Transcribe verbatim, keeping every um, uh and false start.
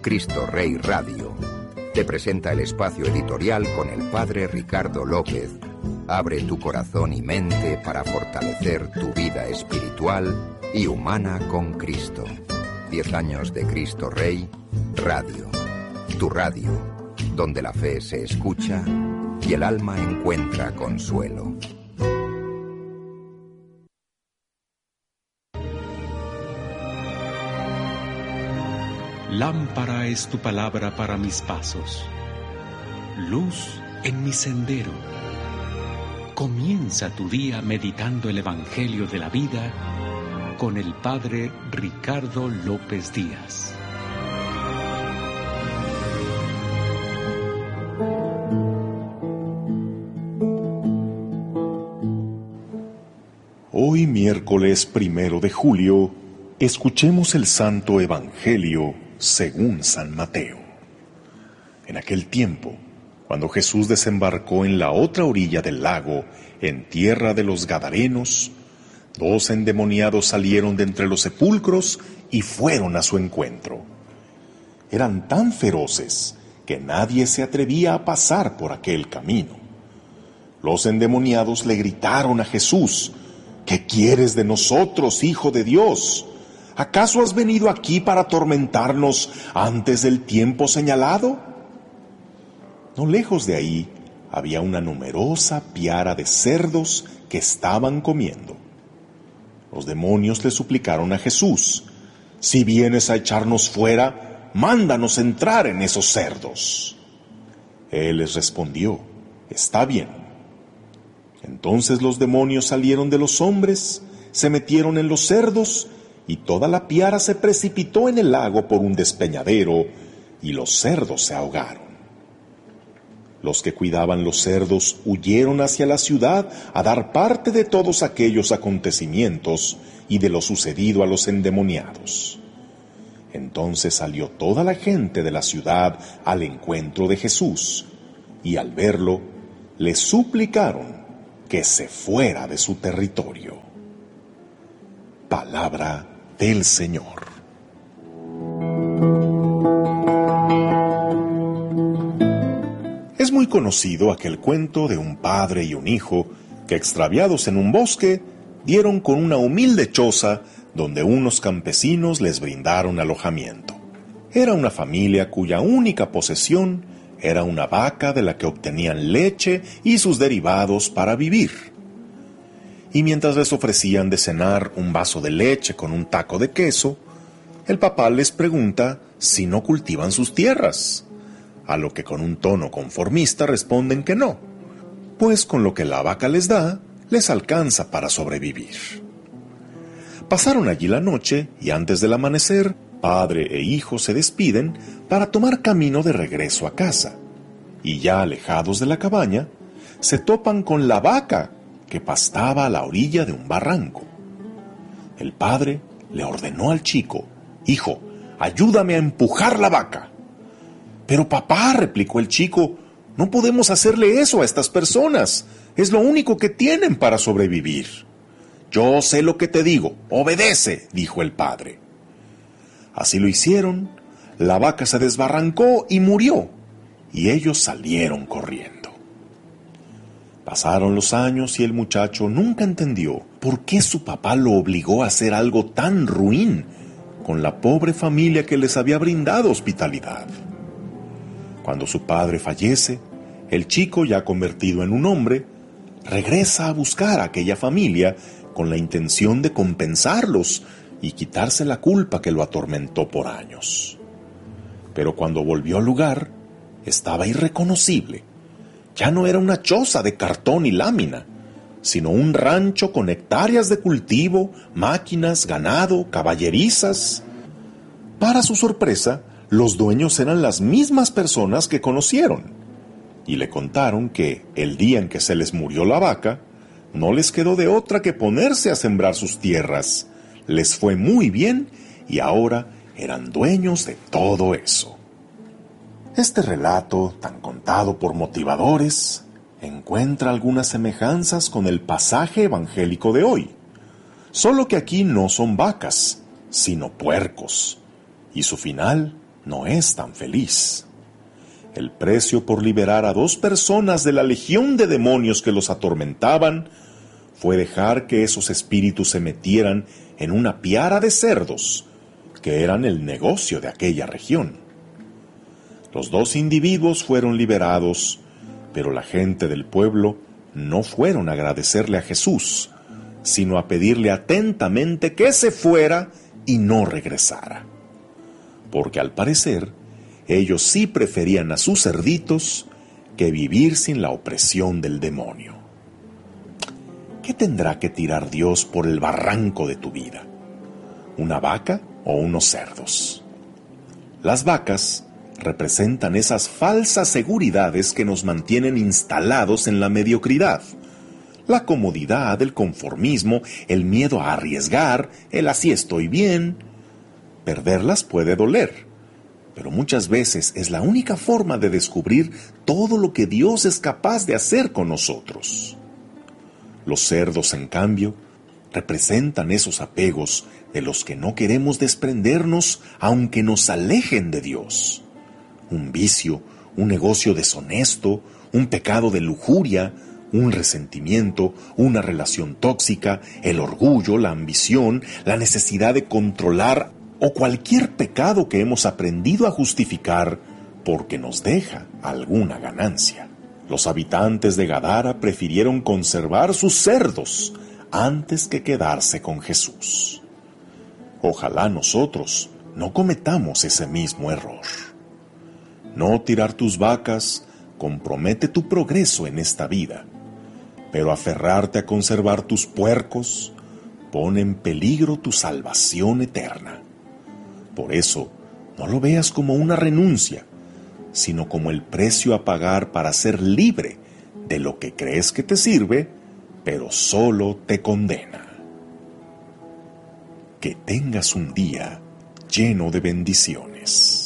Cristo Rey Radio te presenta el espacio editorial con el padre Ricardo López. Abre tu corazón y mente para fortalecer tu vida espiritual y humana con Cristo. Diez años de Cristo Rey Radio. Tu radio, donde la fe se escucha y el alma encuentra consuelo. Lámpara es tu palabra para mis pasos, luz en mi sendero. Comienza tu día meditando el Evangelio de la vida con el Padre Ricardo López Díaz. Hoy, miércoles primero de julio, escuchemos el Santo Evangelio según San Mateo. En aquel tiempo, cuando Jesús desembarcó en la otra orilla del lago, en tierra de los Gadarenos, dos endemoniados salieron de entre los sepulcros y fueron a su encuentro. Eran tan feroces que nadie se atrevía a pasar por aquel camino. Los endemoniados le gritaron a Jesús: ¿Qué quieres de nosotros, Hijo de Dios? ¿Acaso has venido aquí para atormentarnos antes del tiempo señalado? No lejos de ahí había una numerosa piara de cerdos que estaban comiendo. Los demonios le suplicaron a Jesús: si vienes a echarnos fuera, mándanos entrar en esos cerdos. Él les respondió: está bien. Entonces los demonios salieron de los hombres, se metieron en los cerdos, y toda la piara se precipitó en el lago por un despeñadero, y los cerdos se ahogaron. Los que cuidaban los cerdos huyeron hacia la ciudad a dar parte de todos aquellos acontecimientos y de lo sucedido a los endemoniados. Entonces salió toda la gente de la ciudad al encuentro de Jesús, y al verlo, le suplicaron que se fuera de su territorio. Palabra del Señor. Es muy conocido aquel cuento de un padre y un hijo que, extraviados en un bosque, dieron con una humilde choza donde unos campesinos les brindaron alojamiento. Era una familia cuya única posesión era una vaca de la que obtenían leche y sus derivados para vivir. Y mientras les ofrecían de cenar un vaso de leche con un taco de queso, el papá les pregunta si no cultivan sus tierras, a lo que con un tono conformista responden que no, pues con lo que la vaca les da, les alcanza para sobrevivir. Pasaron allí la noche y antes del amanecer, padre e hijo se despiden para tomar camino de regreso a casa, y ya alejados de la cabaña, se topan con la vaca que pastaba a la orilla de un barranco. El padre le ordenó al chico: hijo, ayúdame a empujar la vaca. Pero papá, replicó el chico, no podemos hacerle eso a estas personas, es lo único que tienen para sobrevivir. Yo sé lo que te digo, obedece, dijo el padre. Así lo hicieron, la vaca se desbarrancó y murió, y ellos salieron corriendo. Pasaron los años y el muchacho nunca entendió por qué su papá lo obligó a hacer algo tan ruin con la pobre familia que les había brindado hospitalidad. Cuando su padre fallece, el chico, ya convertido en un hombre, regresa a buscar a aquella familia con la intención de compensarlos y quitarse la culpa que lo atormentó por años. Pero cuando volvió al lugar, estaba irreconocible. Ya no era una choza de cartón y lámina, sino un rancho con hectáreas de cultivo, máquinas, ganado, caballerizas. Para su sorpresa, los dueños eran las mismas personas que conocieron, y le contaron que, el día en que se les murió la vaca, no les quedó de otra que ponerse a sembrar sus tierras. Les fue muy bien y ahora eran dueños de todo eso. Este relato, tan contado por motivadores, encuentra algunas semejanzas con el pasaje evangélico de hoy, solo que aquí no son vacas, sino puercos, y su final no es tan feliz. El precio por liberar a dos personas de la legión de demonios que los atormentaban fue dejar que esos espíritus se metieran en una piara de cerdos, que eran el negocio de aquella región. Los dos individuos fueron liberados, pero la gente del pueblo no fueron a agradecerle a Jesús, sino a pedirle atentamente que se fuera y no regresara. Porque al parecer, ellos sí preferían a sus cerditos que vivir sin la opresión del demonio. ¿Qué tendrá que tirar Dios por el barranco de tu vida? ¿Una vaca o unos cerdos? Las vacas representan esas falsas seguridades que nos mantienen instalados en la mediocridad. La comodidad, el conformismo, el miedo a arriesgar, el así estoy bien. Perderlas puede doler, pero muchas veces es la única forma de descubrir todo lo que Dios es capaz de hacer con nosotros. Los cerdos, en cambio, representan esos apegos de los que no queremos desprendernos aunque nos alejen de Dios. Un vicio, un negocio deshonesto, un pecado de lujuria, un resentimiento, una relación tóxica, el orgullo, la ambición, la necesidad de controlar o cualquier pecado que hemos aprendido a justificar porque nos deja alguna ganancia. Los habitantes de Gadara prefirieron conservar sus cerdos antes que quedarse con Jesús. Ojalá nosotros no cometamos ese mismo error. No tirar tus vacas compromete tu progreso en esta vida, pero aferrarte a conservar tus puercos pone en peligro tu salvación eterna. Por eso, no lo veas como una renuncia, sino como el precio a pagar para ser libre de lo que crees que te sirve, pero solo te condena. Que tengas un día lleno de bendiciones.